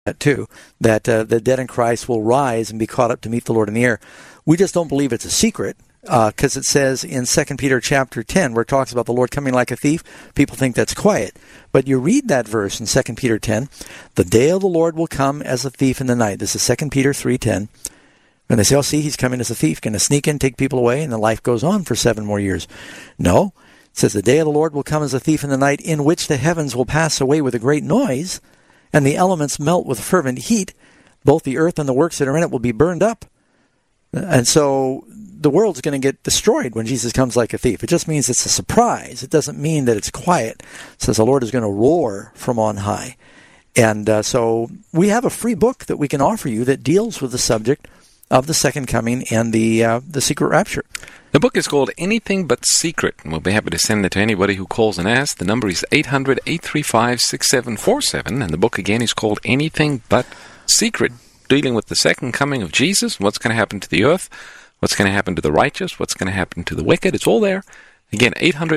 that too, that the dead in Christ will rise and be caught up to meet the Lord in the air. We just don't believe it's a secret, because it says in 2 Peter chapter 10, where it talks about the Lord coming like a thief, people think that's quiet. But you read that verse in 2 Peter 10, the day of the Lord will come as a thief in the night. This is 2 Peter 3:10. And they say, oh, see, he's coming as a thief, going to sneak in, take people away, and then life goes on for 7 more years. No, it says the day of the Lord will come as a thief in the night, in which the heavens will pass away with a great noise, and the elements melt with fervent heat. Both the earth and the works that are in it will be burned up. And so the world's going to get destroyed when Jesus comes like a thief. It just means it's a surprise. It doesn't mean that it's quiet. It says the Lord is going to roar from on high. And so we have a free book that we can offer you that deals with the subject of the second coming and the secret rapture. The book is called Anything But Secret, and we'll be happy to send it to anybody who calls and asks. The number is 800-835-6747, and the book again is called Anything But Secret, dealing with the second coming of Jesus, what's going to happen to the earth, what's going to happen to the righteous, what's going to happen to the wicked. It's all there. Again,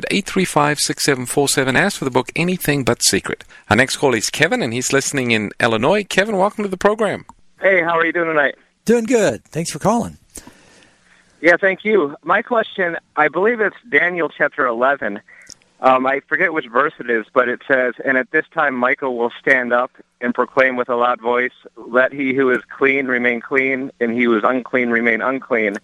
800-835-6747. Ask for the book Anything But Secret. Our next call is Kevin, and he's listening in Illinois. Kevin, welcome to the program. Hey, how are you doing tonight? Doing good. Thanks for calling. Yeah, thank you. My question, I believe it's Daniel chapter 11. I forget which verse it is, but it says, and at this time Michael will stand up and proclaim with a loud voice, let he who is clean remain clean, and he who is unclean remain unclean.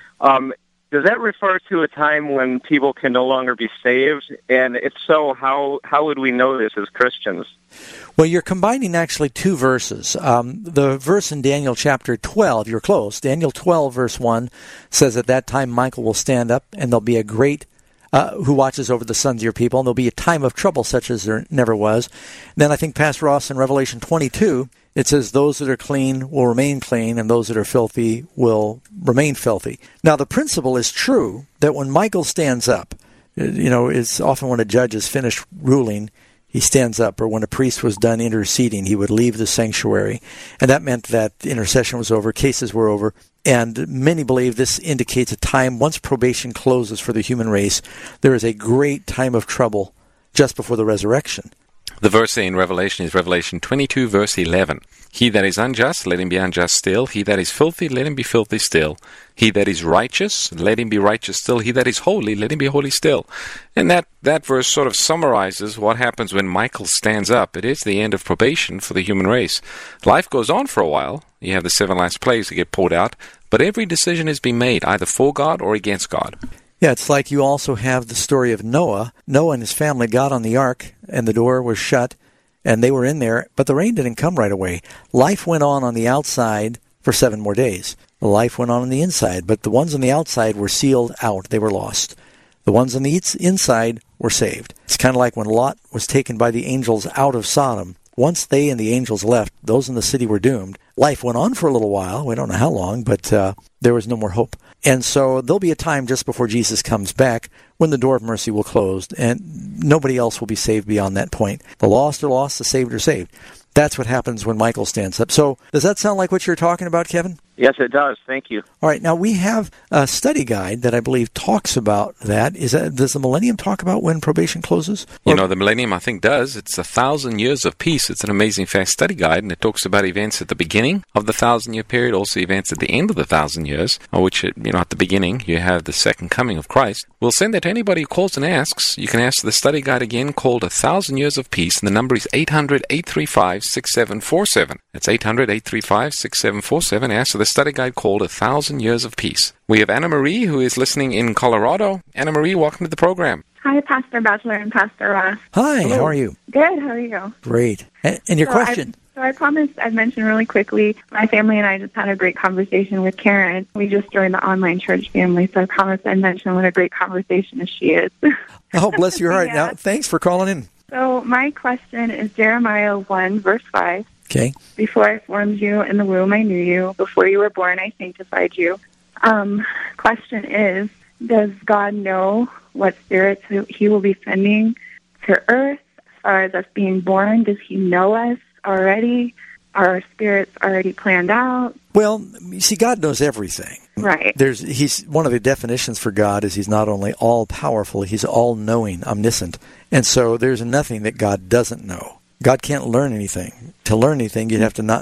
Does that refer to a time when people can no longer be saved? And if so, how would we know this as Christians? Well, you're combining actually 2 verses. The verse in Daniel chapter 12, you're close. Daniel 12, verse 1 says, at that time Michael will stand up, and there'll be a great who watches over the sons of your people, and there'll be a time of trouble such as there never was. Then I think Pastor Ross in Revelation 22, it says those that are clean will remain clean, and those that are filthy will remain filthy. Now, the principle is true that when Michael stands up, it's often when a judge is finished ruling, he stands up, or when a priest was done interceding, he would leave the sanctuary. And that meant that intercession was over, cases were over. And many believe this indicates a time, once probation closes for the human race, there is a great time of trouble just before the resurrection. The verse in Revelation is Revelation 22, verse 11. He that is unjust, let him be unjust still. He that is filthy, let him be filthy still. He that is righteous, let him be righteous still. He that is holy, let him be holy still. And that verse sort of summarizes what happens when Michael stands up. It is the end of probation for the human race. Life goes on for a while. You have the 7 last plagues that get poured out, but every decision is being made, either for God or against God. Yeah, it's like you also have the story of Noah. Noah and his family got on the ark, and the door was shut, and they were in there, but the rain didn't come right away. Life went on the outside for 7 more days. Life went on the inside, but the ones on the outside were sealed out. They were lost. The ones on the inside were saved. It's kind of like when Lot was taken by the angels out of Sodom. Once they and the angels left, those in the city were doomed. Life went on for a little while. We don't know how long, but there was no more hope. And so there'll be a time just before Jesus comes back when the door of mercy will close, and nobody else will be saved beyond that point. The lost are lost, the saved are saved. That's what happens when Michael stands up. So does that sound like what you're talking about, Kevin? Yes, it does. Thank you. All right. Now, we have a study guide that I believe talks about that. Does the millennium talk about when probation closes? The millennium, I think, does. It's 1,000 years of peace. It's an amazing fast study guide, and it talks about events at the beginning of the 1,000-year period, also events at the end of the 1,000 years, which, at the beginning, you have the second coming of Christ. We'll send that to anybody who calls and asks. You can ask the study guide again, called 1,000 Years of Peace, and the number is 800-835-6747. That's 800-835-6747. Ask for the study guide called 1,000 Years of Peace. We have Anna Marie, who is listening in Colorado. Anna Marie, welcome to the program. Hi, Pastor Batchelor and Pastor Ross. Hi, hello. How are you? Good, how are you? Great. And your question? I promised I'd mention really quickly, my family and I just had a great conversation with Karen. We just joined the online church family, so I promised I'd mention what a great conversationist she is. Oh, bless your heart. Yeah. Now, thanks for calling in. So my question is Jeremiah 1, verse 5. Okay. Before I formed you in the womb, I knew you. Before you were born, I sanctified you. Question is, does God know what spirits he will be sending to earth as far as us being born? Does he know us already? Are our spirits already planned out? Well, you see, God knows everything. Right. He's one of the definitions for God is he's not only all-powerful, he's all-knowing, omniscient. And so there's nothing that God doesn't know. God can't learn anything. To learn anything, you'd have to not